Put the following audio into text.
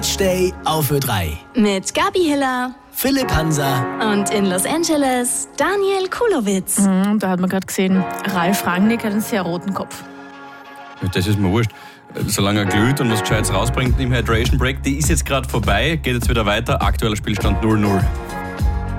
Stay auf Ö3. Mit Gabi Hiller, Philipp Hansa und in Los Angeles Daniel Kulowitz. Da hat man gerade gesehen, Ralf Rangnick hat einen sehr roten Kopf. Das ist mir wurscht. Solange er glüht und was Gescheites rausbringt im Hydration Break, die ist jetzt gerade vorbei, geht jetzt wieder weiter. Aktueller Spielstand 0-0.